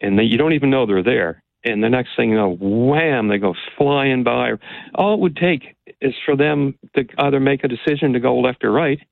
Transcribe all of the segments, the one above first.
and you don't even know they're there. And the next thing you know, wham, they go flying by. All it would take is for them to either make a decision to go left or right,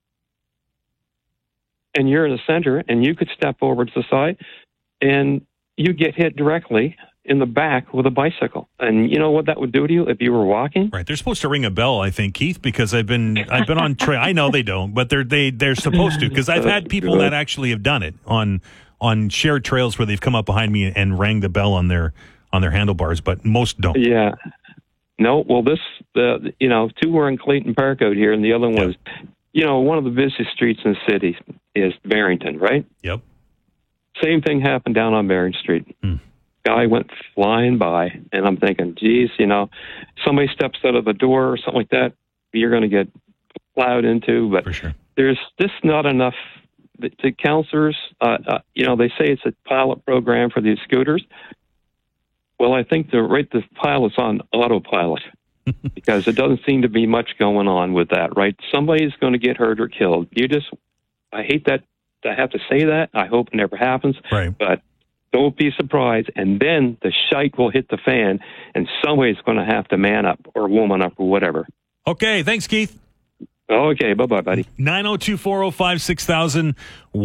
and you're in the center, and you could step over to the side, and you get hit directly in the back with a bicycle. And you know what that would do to you if you were walking? Right. They're supposed to ring a bell, I think, Keith, because I've been on trail. I know they don't, but they're supposed to, because I've had people that actually have done it on shared trails where they've come up behind me and rang the bell on their handlebars, but most don't. Yeah. No, well, two were in Clayton Park out here, and the other one was, one of the busiest streets in the city is Barrington, right? Yep. Same thing happened down on Barrington Street. Guy went flying by, and I'm thinking, geez, somebody steps out of the door or something like that, you're going to get plowed into. But for sure, there's just not enough. The counselors, they say it's a pilot program for these scooters. Well, I think the pilot's on autopilot because it doesn't seem to be much going on with that, right? Somebody's going to get hurt or killed. I hate that I have to say that. I hope it never happens. Right. But don't be surprised. And then the shite will hit the fan, and somebody's going to have to man up or woman up or whatever. Okay. Thanks, Keith. Okay. Bye-bye, buddy. 902-405-6000,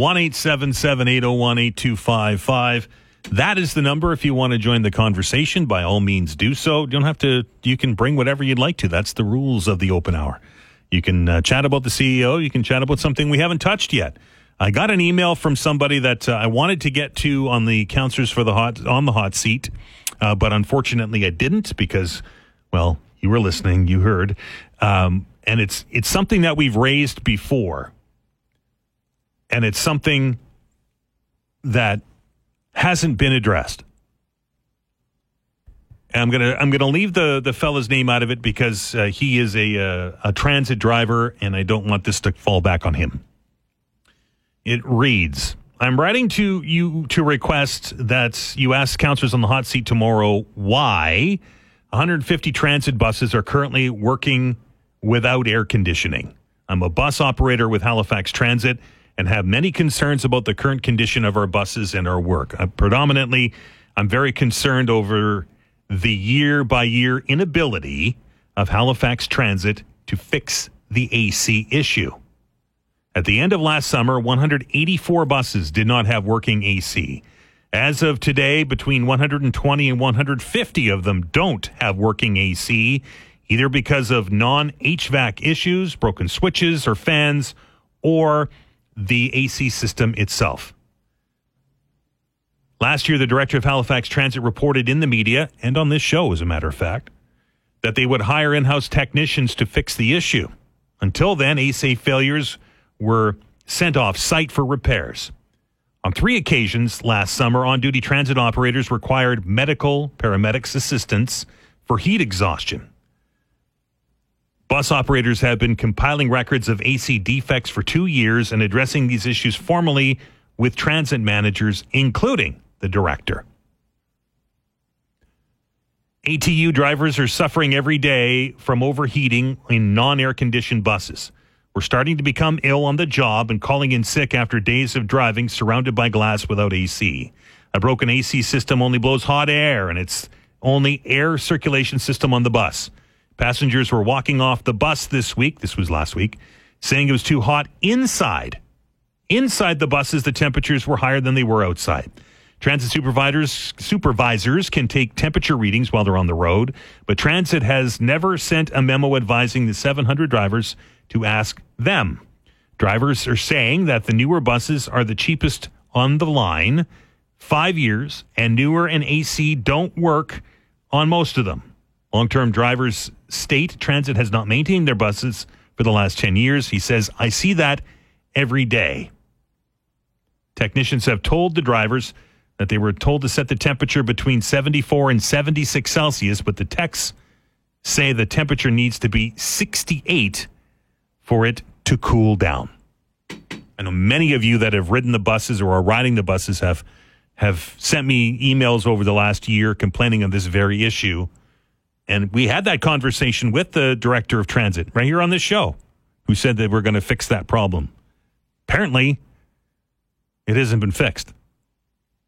1-877-801-8255. That is the number if you want to join the conversation. By all means, do so. You don't have to. You can bring whatever you'd like to. That's the rules of the open hour. You can chat about the CEO. You can chat about something we haven't touched yet. I got an email from somebody that I wanted to get to on the counselors on the hot seat, but unfortunately I didn't because, well, you were listening, you heard, and it's something that we've raised before, and it's something that hasn't been addressed. And I'm gonna leave the fella's name out of it because he is a transit driver, and I don't want this to fall back on him. It reads, I'm writing to you to request that you ask counselors on the hot seat tomorrow why 150 transit buses are currently working without air conditioning. I'm a bus operator with Halifax Transit and have many concerns about the current condition of our buses and our work. Predominantly, I'm very concerned over the year-by-year inability of Halifax Transit to fix the AC issue. At the end of last summer, 184 buses did not have working AC. As of today, between 120 and 150 of them don't have working AC, either because of non-HVAC issues, broken switches or fans, or the AC system itself. Last year, the director of Halifax Transit reported in the media, and on this show, as a matter of fact, that they would hire in-house technicians to fix the issue. Until then, AC failures were sent off-site for repairs. On 3 occasions last summer, on-duty transit operators required medical paramedics assistance for heat exhaustion. Bus operators have been compiling records of AC defects for 2 years and addressing these issues formally with transit managers, including the director. ATU drivers are suffering every day from overheating in non-air-conditioned buses. We're starting to become ill on the job and calling in sick after days of driving surrounded by glass without AC. A broken AC system only blows hot air, and it's only air circulation system on the bus. Passengers were walking off the bus this was last week, saying it was too hot inside. Inside the buses, the temperatures were higher than they were outside. Transit supervisors can take temperature readings while they're on the road, but Transit has never sent a memo advising the 700 drivers to ask them. Drivers are saying that the newer buses are the cheapest on the line, 5 years, and newer and AC don't work on most of them. Long-term drivers state Transit has not maintained their buses for the last 10 years. He says, I see that every day. Technicians have told the drivers that they were told to set the temperature between 74 and 76 Celsius, but the techs say the temperature needs to be 68 for it to cool down. I know many of you that have ridden the buses or are riding the buses have sent me emails over the last year complaining of this very issue. And we had that conversation with the director of transit right here on this show, who said that we're going to fix that problem. Apparently, it hasn't been fixed.